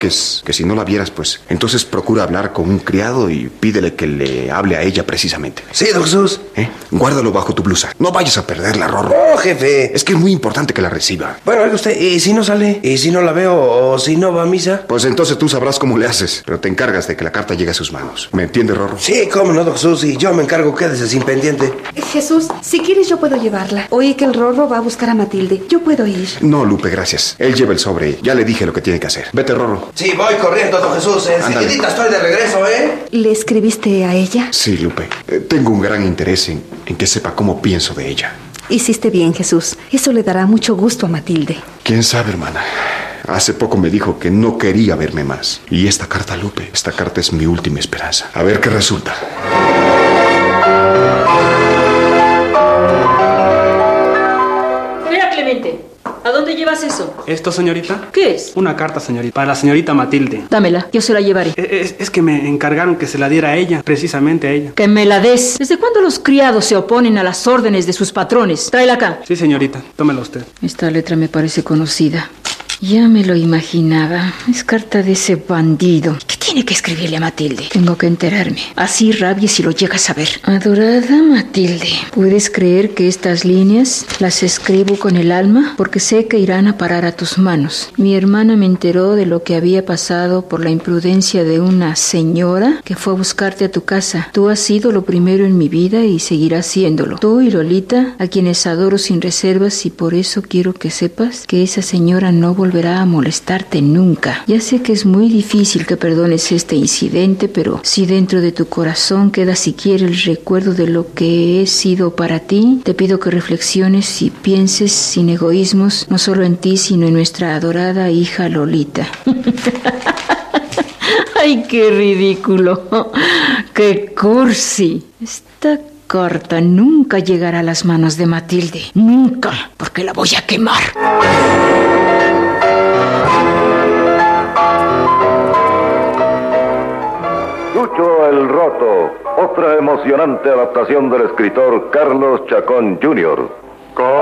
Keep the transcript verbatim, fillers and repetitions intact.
Que, es, que si no la vieras, pues entonces procura hablar con un criado y pídele que le hable a ella precisamente. Sí, don Jesús. ¿Eh? Guárdalo bajo tu blusa. No vayas a perderla, Rorro. No, jefe. Es que es muy importante que la reciba. Bueno, oiga usted, ¿y si no sale? ¿Y si no la veo o si no va a misa? Pues entonces tú sabrás cómo le haces, pero te encargas de que la carta llegue a sus manos. ¿Me entiendes, Rorro? Sí, cómo no, don Jesús, y yo me encargo, quédese sin pendiente. Jesús, si quieres yo puedo llevarla. Oí que el Rorro va a buscar a Matilde. Yo puedo ir. No, Lupe, gracias. Él lleva el sobre. Ya le dije lo que tiene que hacer. Vete, Rorro. Sí, voy corriendo, don Jesús. Enseguidita estoy de regreso, ¿eh? ¿Le escribiste a ella? Sí, Lupe. Eh, tengo un gran interés en, en que sepa cómo pienso de ella. Hiciste bien, Jesús. Eso le dará mucho gusto a Matilde. ¿Quién sabe, hermana? Hace poco me dijo que no quería verme más. Y esta carta, Lupe, esta carta es mi última esperanza. A ver qué resulta. Espera, Clemente. ¿A dónde llevas eso? ¿Esto, señorita? ¿Qué es? Una carta, señorita, para la señorita Matilde. Dámela, yo se la llevaré. Es, es que me encargaron que se la diera a ella, precisamente a ella. Que me la des. ¿Desde cuándo los criados se oponen a las órdenes de sus patrones? Tráela acá. Sí, señorita, tómela usted. Esta letra me parece conocida. Ya me lo imaginaba. Es carta de ese bandido. ¿Qué tiene que escribirle a Matilde? Tengo que enterarme. Así rabie si lo llega a saber. Adorada Matilde, ¿puedes creer que estas líneas las escribo con el alma? Porque sé que irán a parar a tus manos. Mi hermana me enteró de lo que había pasado por la imprudencia de una señora que fue a buscarte a tu casa. Tú has sido lo primero en mi vida y seguirás siéndolo. Tú y Lolita, a quienes adoro sin reservas, y por eso quiero que sepas que esa señora no volverá volverá a molestarte nunca. Ya sé que es muy difícil que perdones este incidente, pero si dentro de tu corazón queda siquiera el recuerdo de lo que he sido para ti, te pido que reflexiones y pienses sin egoísmos, no solo en ti, sino en nuestra adorada hija Lolita. ¡Ay, qué ridículo! ¡Qué cursi! Esta carta nunca llegará a las manos de Matilde. Nunca, porque la voy a quemar. Chucho el Roto, otra emocionante adaptación del escritor Carlos Chacón junior